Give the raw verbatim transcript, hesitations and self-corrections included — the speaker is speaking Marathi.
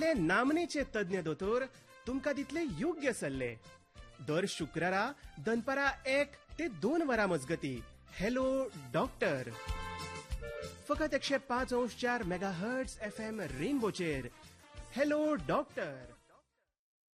गोंयांतले नामनेचे तज्ञ दोतोर तुमकां दितले योग्य सल्ले. दर शुक्रारा दनपारा एक ते दोन वरां मजगती हॅलो डॉक्टर. फकत एकशे पाच अंश चार mega hertz F M रेनबोचेर hello doctor.